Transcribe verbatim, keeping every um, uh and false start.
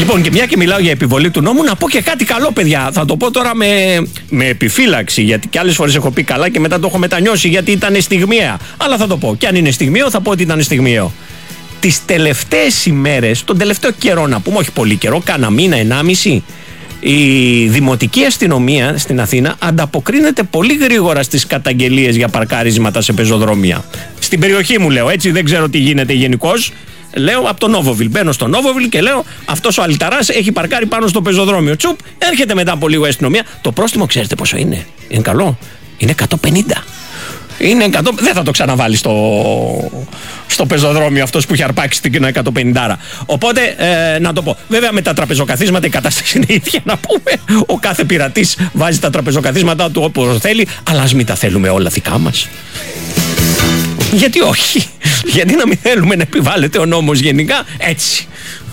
Λοιπόν, και μια και μιλάω για επιβολή του νόμου, να πω και κάτι καλό, παιδιά. Θα το πω τώρα με, με επιφύλαξη, γιατί και άλλες φορές έχω πει καλά και μετά το έχω μετανιώσει γιατί ήταν στιγμιαία. Αλλά θα το πω. Και αν είναι στιγμιαίο, θα πω ότι ήταν στιγμιαίο. Τις τελευταίες ημέρες, τον τελευταίο καιρό να πούμε, όχι πολύ καιρό, κάνα μήνα, ενάμιση, η δημοτική αστυνομία στην Αθήνα ανταποκρίνεται πολύ γρήγορα στις καταγγελίες για παρκάρισματα σε πεζοδρόμια. Στην περιοχή μου λέω, έτσι, δεν ξέρω τι γίνεται γενικώς. Λέω από το Νόβοβιλ. Μπαίνω στο Νόβοβιλ και λέω: αυτός ο αλυταράς έχει παρκάρει πάνω στο πεζοδρόμιο. Τσουπ, έρχεται μετά από λίγο η αστυνομία. Το πρόστιμο ξέρετε πόσο είναι? Είναι καλό. Είναι εκατόν πενήντα. Είναι εκατό, δεν θα το ξαναβάλει στο, στο πεζοδρόμιο αυτός που έχει αρπάξει την εκατόν πενήντα. Οπότε ε, να το πω. Βέβαια με τα τραπεζοκαθίσματα η κατάσταση είναι ίδια, να πούμε. Ο κάθε πειρατής βάζει τα τραπεζοκαθίσματα του όπως θέλει, αλλά ας μην τα θέλουμε όλα δικά μας. Γιατί όχι? Γιατί να μην θέλουμε να επιβάλλεται ο νόμος γενικά έτσι?